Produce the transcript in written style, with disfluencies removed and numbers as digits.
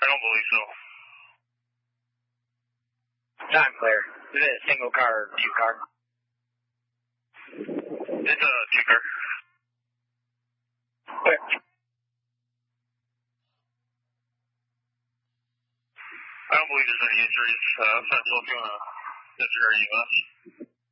I don't believe so. Time clear. Is it a single car or two car? It's a two-car. Clear. I don't believe there's any injuries. Central, if you want to disregard EMS.